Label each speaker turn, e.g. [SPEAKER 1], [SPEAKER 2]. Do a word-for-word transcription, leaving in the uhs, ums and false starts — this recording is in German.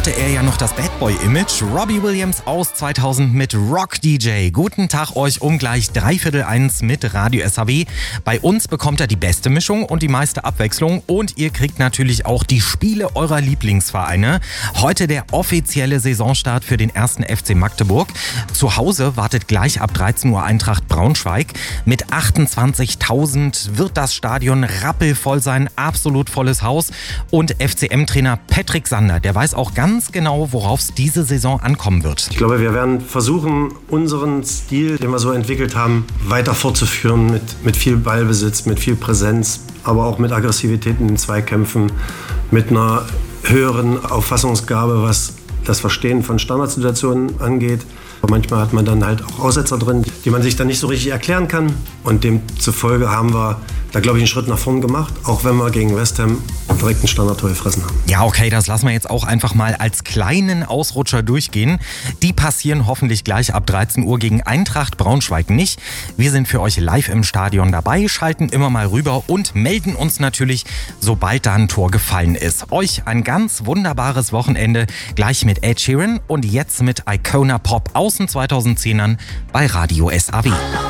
[SPEAKER 1] hatte er ja noch das Bad Boy-Image. Robbie Williams aus zweitausend mit Rock D J. Guten Tag euch um gleich dreiviertel eins mit Radio S H W. Bei uns bekommt er die beste Mischung und die meiste Abwechslung und ihr kriegt natürlich auch die Spiele eurer Lieblingsvereine. Heute der offizielle Saisonstart für den ersten F C Magdeburg. Zu Hause wartet gleich ab dreizehn Uhr Eintracht Braunschweig. Mit achtundzwanzigtausend wird das Stadion rappelvoll sein, absolut volles Haus. Und F C M-Trainer Patrick Sander, der weiß auch ganz genau, worauf es diese Saison ankommen wird.
[SPEAKER 2] Ich glaube, wir werden versuchen, unseren Stil, den wir so entwickelt haben, weiter fortzuführen mit, mit viel Ballbesitz, mit viel Präsenz, aber auch mit Aggressivität in den Zweikämpfen, mit einer höheren Auffassungsgabe, was das Verstehen von Standardsituationen angeht. Aber manchmal hat man dann halt auch Aussetzer drin, die man sich dann nicht so richtig erklären kann. Und demzufolge haben wir da, glaube ich, einen Schritt nach vorn gemacht, auch wenn wir gegen West Ham direkt ein Standardtor gefressen haben.
[SPEAKER 1] Ja, okay, das lassen wir jetzt auch einfach mal als kleinen Ausrutscher durchgehen. Die passieren hoffentlich gleich ab dreizehn Uhr gegen Eintracht Braunschweig nicht. Wir sind für euch live im Stadion dabei, schalten immer mal rüber und melden uns natürlich, sobald da ein Tor gefallen ist. Euch ein ganz wunderbares Wochenende, gleich mit Ed Sheeran und jetzt mit Icona Pop aus den zweitausendzehnern bei Radio S A W.